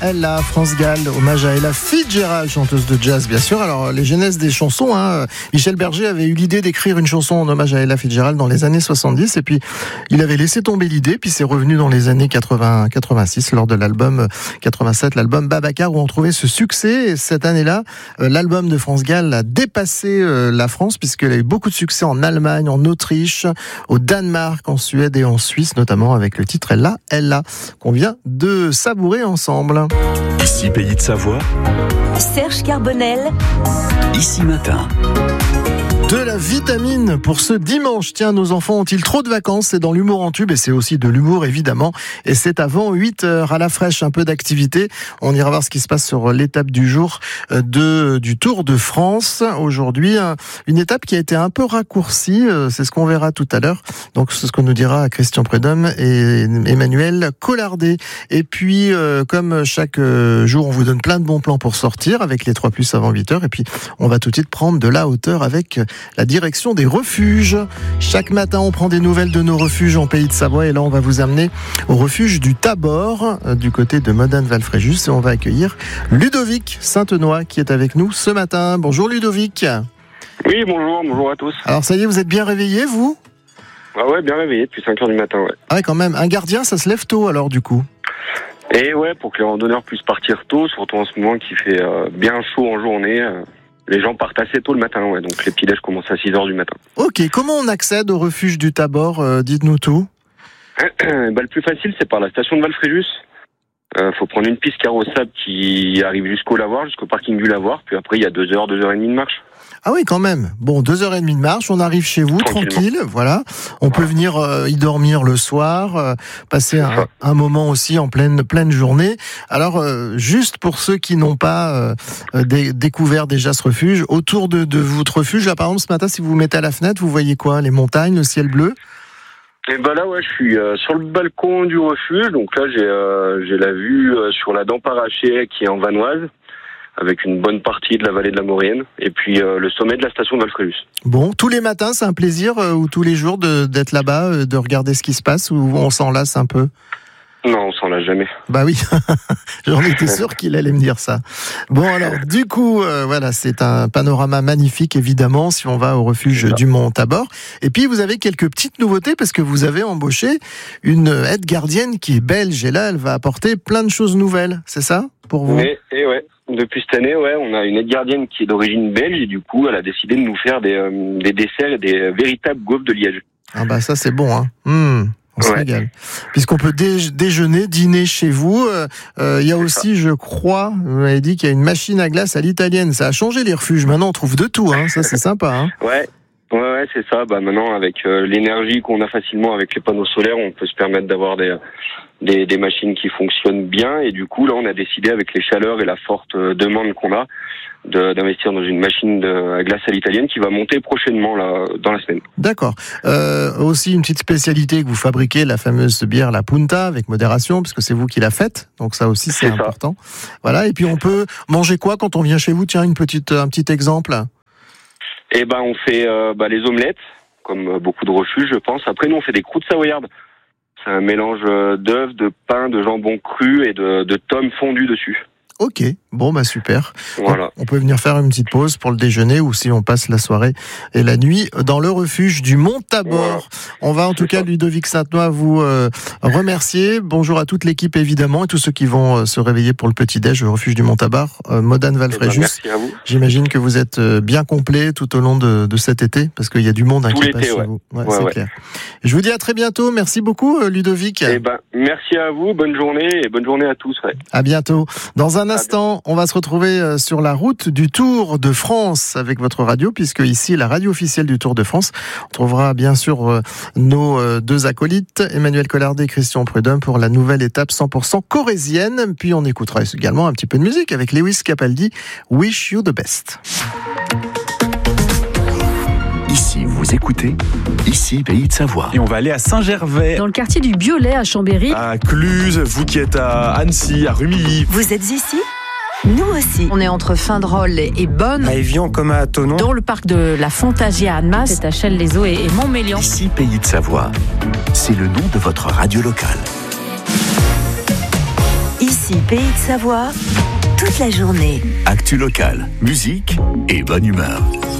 Ella, France Gall, hommage à Ella Fitzgerald, chanteuse de jazz bien sûr. Alors les genèses des chansons, Michel Berger avait eu l'idée d'écrire une chanson en hommage à Ella Fitzgerald dans les années 70 et puis il avait laissé tomber l'idée, puis c'est revenu dans les années 80-86 lors de l'album 87, l'album Babacar où on trouvait ce succès. Et cette année-là, l'album de France Gall a dépassé la France puisqu'il a eu beaucoup de succès en Allemagne, en Autriche, au Danemark, en Suède et en Suisse, notamment avec le titre Ella, qu'on vient de savourer ensemble. Ici Pays de Savoie, Serge Carbonel, Ici Matin. De la vitamine pour ce dimanche. Tiens, nos enfants ont-ils trop de vacances? C'est dans l'humour en tube et c'est aussi de l'humour évidemment. Et c'est avant 8h à la fraîche, un peu d'activité. On ira voir ce qui se passe sur l'étape du jour du Tour de France. Aujourd'hui, une étape qui a été un peu raccourcie. C'est ce qu'on verra tout à l'heure. Donc c'est ce qu'on nous dira Christian Prudhomme et Emmanuel Collardet. Et puis, comme chaque jour, on vous donne plein de bons plans pour sortir avec les 3+ avant 8h. Et puis, on va tout de suite prendre de la hauteur avec la direction des refuges. Chaque matin, on prend des nouvelles de nos refuges en Pays de Savoie et là, on va vous amener au refuge du Tabor, du côté de Modane-Val-Fréjus et on va accueillir Ludovic Saintenoy qui est avec nous ce matin. Bonjour Ludovic. Oui, bonjour à tous. Alors ça y est, vous êtes bien réveillé, vous? Ah ouais, bien réveillé depuis 5h du matin, ouais. Ah ouais, quand même. Un gardien, ça se lève tôt alors du coup? Et ouais, pour que les randonneurs puissent partir tôt, surtout en ce moment qui fait bien chaud en journée. Les gens partent assez tôt le matin, ouais, donc les petits déj commencent à 6h du matin. Ok, comment on accède au refuge du Tabor? Dites-nous tout. Le plus facile, c'est par la station de Val-Fréjus. Faut prendre une piste carrossable qui arrive jusqu'au lavoir, jusqu'au parking du lavoir, puis après il y a 2h, 2h30 de marche. Ah oui, quand même. Bon, 2h30 de marche, on arrive chez vous, tranquille, voilà. On peut venir y dormir le soir, passer un moment aussi en pleine journée. Alors, juste pour ceux qui n'ont pas découvert déjà ce refuge, autour de votre refuge, là par exemple ce matin, si vous vous mettez à la fenêtre, vous voyez quoi? Les montagnes, le ciel bleu? Et là, ouais, je suis sur le balcon du refuge, donc là j'ai la vue sur la Dent-Paraché qui est en Vanoise, avec une bonne partie de la vallée de la Maurienne, et puis le sommet de la station de Val-Fréjus. Bon, tous les matins, c'est un plaisir, ou tous les jours d'être là-bas, de regarder ce qui se passe, ou on s'en lasse un peu? Non, on s'en lasse jamais. Bah oui, j'en étais sûr qu'il allait me dire ça. Bon alors, du coup, voilà, c'est un panorama magnifique évidemment si on va au refuge du Mont Tabor. Et puis vous avez quelques petites nouveautés parce que vous avez embauché une aide gardienne qui est belge et là, elle va apporter plein de choses nouvelles. C'est ça pour vous? Et ouais. Depuis cette année, ouais, on a une aide gardienne qui est d'origine belge et du coup, elle a décidé de nous faire des desserts et des véritables gaufres de Liège. Ah bah ça c'est bon, hein. On se régale. Puisqu'on peut déjeuner, dîner chez vous. Il y a aussi, je crois, vous m'avez dit qu'il y a une machine à glace à l'italienne. Ça a changé les refuges. Maintenant, on trouve de tout. Hein. Ça, c'est sympa. Hein. Ouais, c'est ça. Maintenant, avec l'énergie qu'on a facilement avec les panneaux solaires, on peut se permettre d'avoir des machines qui fonctionnent bien. Et du coup, là, on a décidé, avec les chaleurs et la forte demande qu'on a, d'investir dans une machine à glace à l'italienne qui va monter prochainement là, dans la semaine. D'accord. Aussi une petite spécialité que vous fabriquez, la fameuse bière La Punta, avec modération, puisque c'est vous qui la faites. Donc ça aussi, c'est important. Voilà. Et puis on peut manger quoi quand on vient chez vous? Tiens, un petit exemple. Eh ben, on fait les omelettes, comme beaucoup de refuges, je pense. Après, nous, on fait des croûtes savoyardes. C'est un mélange d'œufs, de pain, de jambon cru et de tomes fondus dessus. Ok, bon bah super. Voilà. On peut venir faire une petite pause pour le déjeuner ou si on passe la soirée et la nuit dans le refuge du Mont Tabor. Voilà. On va en tout cas, Ludovic Saintenoy, vous remercier. Bonjour à toute l'équipe évidemment et tous ceux qui vont se réveiller pour le petit-déj au refuge du Mont Tabor, Modane-Val-Fréjus. Merci à vous. J'imagine que vous êtes bien complet tout au long de cet été parce qu'il y a du monde qui passe chez vous. Ouais, c'est clair. Je vous dis à très bientôt. Merci beaucoup Ludovic. Merci à vous. Bonne journée et bonne journée à tous. Ouais. À bientôt. Dans un instant, on va se retrouver sur la route du Tour de France avec votre radio, puisque ici, la radio officielle du Tour de France, on trouvera bien sûr nos deux acolytes, Emmanuel Collardet et Christian Prudhomme, pour la nouvelle étape 100% corrézienne. Puis on écoutera également un petit peu de musique avec Lewis Capaldi, Wish You the Best. Ici, vous écoutez Ici, Pays de Savoie. Et on va aller à Saint-Gervais. Dans le quartier du Biolay à Chambéry. À Cluse, vous qui êtes à Annecy, à Rumilly. Vous êtes ici? Nous aussi. On est entre Findrol et Bonne. À Évian comme à Thonon. Dans le parc de la Fontagie à Annemasse. C'est à Chelles-les-Eaux et Montmélian. Ici, Pays de Savoie. C'est le nom de votre radio locale. Ici aussi, Pays de Savoie, toute la journée. Actu locale, musique et bonne humeur.